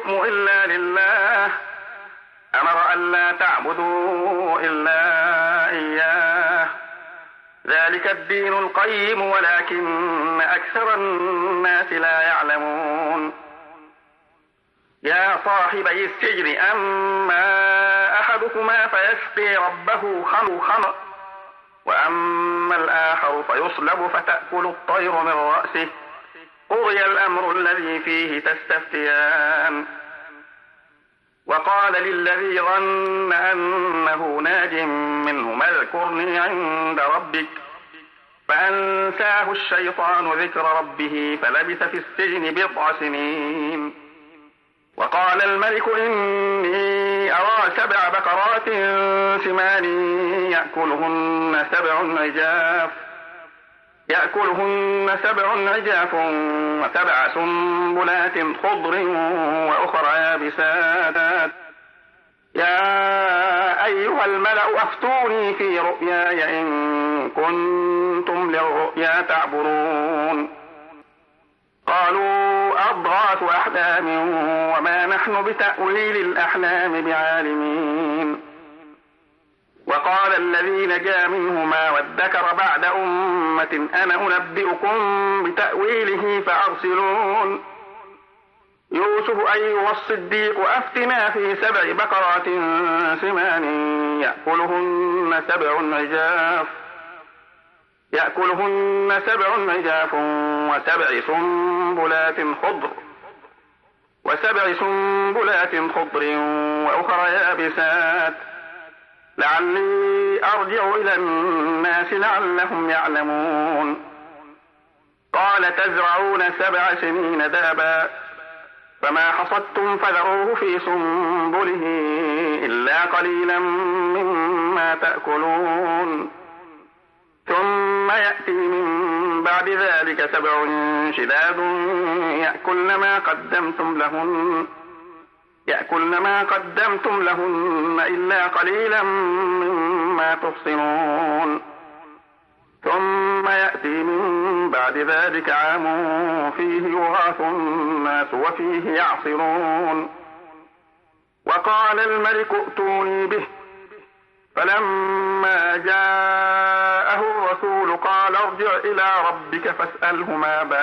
الحكم إلا لله أمر ألا تعبدوا إلا إياه ذلك الدين القيم ولكن أكثر الناس لا يعلمون يا صاحبي السجن أما أحدكما فيسقي ربه خمرا وأما الآخر فيصلب فتأكل الطير من رأسه قضي الأمر الذي فيه تستفتيان وقال للذي ظن أنه ناج منهما اذكرني عند ربك فأنساه الشيطان ذكر ربه فلبث في السجن 7 سنين وقال الملك إني أرى 7 بقرات سمان يأكلهن 7 عجاف و7 سنبلات خضر وأخرى يابسات يا أيها الملأ أفتوني في رؤياي إن كنتم للرؤيا تعبرون قالوا أضغاث أحلام وما نحن بتأويل الأحلام بعالمين وقال الذي نجا منهما وادكر بعد أمة أنا أنبئكم بتأويله فأرسلون يوسف أيها الصديق أفتنا في 7 بقرات سمان يأكلهن 7 عجاف و7 سنبلات خضر وأخرى يابسات لعلي أرجع إلى الناس لعلهم يعلمون قال تزرعون 7 سنين دابا فما حصدتم فذروه في سنبله إلا قليلا مما تأكلون ثم يأتي من بعد ذلك 7 شداد يأكلن ما قدمتم لهن إلا قليلا مما تحصنون ثم يأتي من بعد ذلك عام فيه يغاث الناس وفيه يعصرون وقال الملك ائتوني به فلما جاءه الرسول قال ارجع إلى ربك فاسأله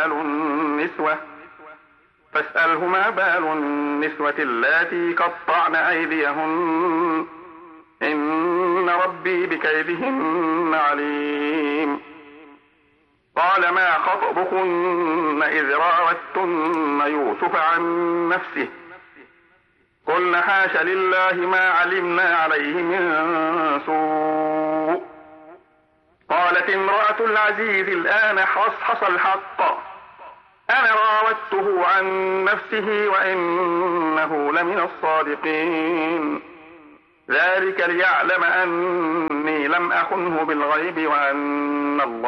ما بال النسوة اللاتي قطعن أيديهن إن ربي بكيدهن عليم قال ما خطبكن إذ راوتن يوسف عن نفسه قلنا حاش لله ما علمنا عليه من سوء قالت امرأة العزيز الآن حصحص الحق أنا راودته عن نفسه وإنه لمن الصادقين ذلك ليعلم أني لم أخنه بالغيب وأن الله